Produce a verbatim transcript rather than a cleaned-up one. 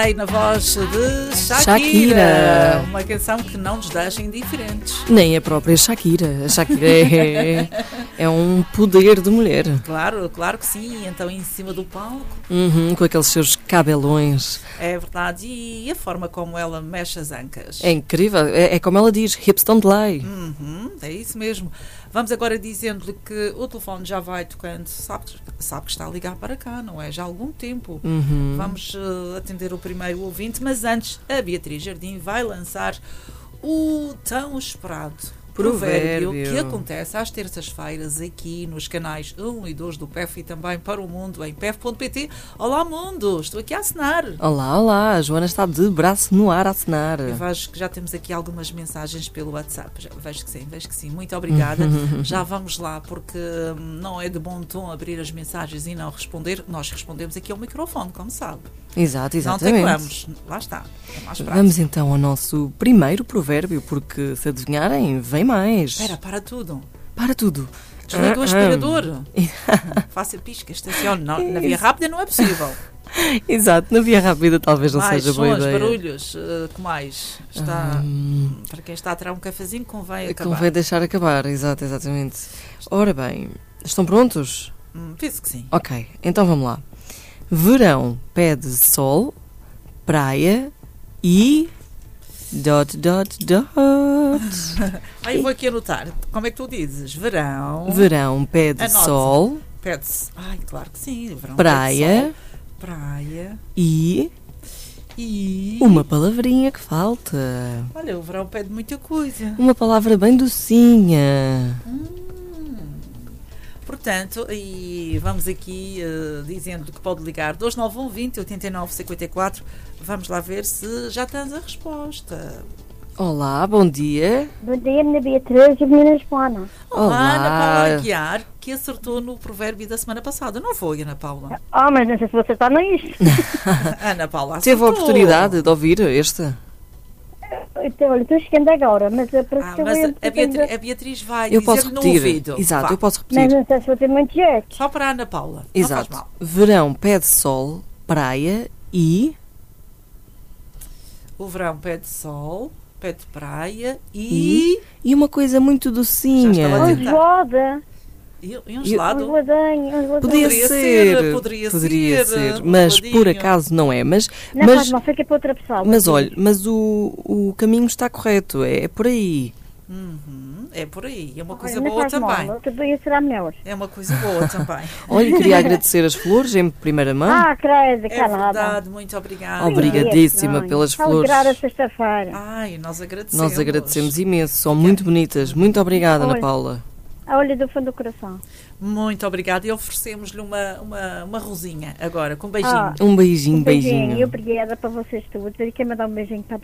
Play na voz de Shakira. Shakira. Uma canção que não nos deixa indiferentes. Nem a própria Shakira. A Shakira é, é um poder de mulher. Claro, claro que sim. Então em cima do palco. Uhum, com aqueles seus cabelões. É verdade. E a forma como ela mexe as ancas. É incrível. É, é como ela diz, hips don't lie. Uhum, é isso mesmo. Vamos agora dizendo-lhe que o telefone já vai tocando. Sabe, sabe que está a ligar para cá, não é? Já há algum tempo. Uhum. Vamos uh, atender o primeiro ouvinte, mas antes a Beatriz Jardim vai lançar o tão esperado provérbio, Provérbio. que acontece às terças-feiras aqui nos canais um e dois do P E F e também para o mundo em P E F ponto P T. Olá mundo, estou aqui a assinar. Olá, olá. A Joana está de braço no ar a assinar. Eu vejo que já temos aqui algumas mensagens pelo WhatsApp. Já, vejo que sim, vejo que sim. Muito obrigada. Já vamos lá, porque hum, não é de bom tom abrir as mensagens e não responder. Nós respondemos aqui ao microfone, como sabe. Exato, Não exatamente. teclamos. Lá está. É mais prático. Vamos então ao nosso primeiro provérbio, porque se adivinharem, vem mais. Espera, para tudo. Para tudo. Desliga o Ah, aspirador. Faça pisca, estacione. Não, na via rápida não é possível. Exato, na via rápida talvez não Mais seja boa sons, ideia. barulhos, uh, que mais? Está, Hum, para quem está a tirar um cafezinho, convém acabar. Convém deixar acabar, exato, exatamente. Ora bem, estão prontos? Hum, penso que sim. Ok, então vamos lá. Verão pede sol, praia e... Dot, dot, dot. Aí eu vou aqui anotar. Como é que tu dizes? Verão. Verão pede Anote. sol, Pede-se. Ai, claro que sim. Verão praia pede sol, praia. e... E. Uma palavrinha que falta. Olha, o verão pede muita coisa. Uma palavra bem docinha. Hum. Portanto, e vamos aqui uh, dizendo que pode ligar dois nove um vinte, oitenta e nove, cinquenta e quatro. Vamos lá ver se já tens a resposta. Olá, bom dia. Bom dia, minha Beatriz e menina Joana. Olá, Olá. Ana Paula Aguiar, que acertou no provérbio da semana passada. Não foi, Ana Paula? Ah, mas não sei se você está nisto. Ana Paula Teve a acertou. oportunidade de ouvir este? Então, olha, estou chegando agora, mas é para Ah, que mas eu a, a, Beatriz, a Beatriz vai Eu posso dizer no repetir. ouvido. Exato, Vá. eu posso Mas repetir. não sei se vou ter muito jeito. Só para a Ana Paula. Exato. Não faz mal. Verão pede sol, praia e... O verão pede sol, pede praia e... E uma coisa muito Já docinha. estava a Um dizer. gelada, E, e um um gelado. geladinho, um geladinho. Podia, Poderia ser, ser, poderia ser, um mas geladinho. por acaso não é. Mas, Não mas, faz mal, fica para outra pessoa. mas olha, mas o, o caminho está correto, é, é por aí. Uhum, é por aí. É uma Olha, coisa não boa faz também. mal, outra dia será melhor. É uma coisa boa também. Olha, queria agradecer as flores em primeira mão. Ah, credo, É calada. verdade, muito obrigada. Obrigadíssima pelas Está flores. alegrar a sexta-feira. Ai, nós agradecemos. Nós agradecemos imenso, são muito bonitas. Muito obrigada, Ana Olha. Paula. A olho do fundo do coração. Muito obrigada. E oferecemos-lhe uma, uma, uma rosinha agora, com beijinho. Ah, Um beijinho, um beijinho. beijinho. E obrigada para vocês todos. Eu quero mandar um beijinho para